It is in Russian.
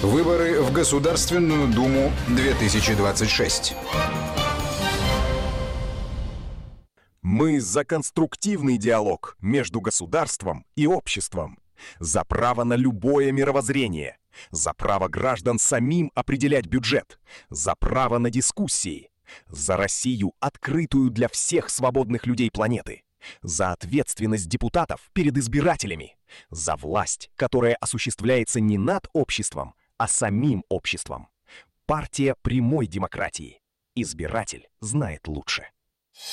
Выборы в Государственную Думу 2026. Мы за конструктивный диалог между государством и обществом, за право на любое мировоззрение, за право граждан самим определять бюджет, за право на дискуссии, за Россию, открытую для всех свободных людей планеты, за ответственность депутатов перед избирателями, за власть, которая осуществляется не над обществом, а самим обществом. Партия прямой демократии. Избиратель знает лучше.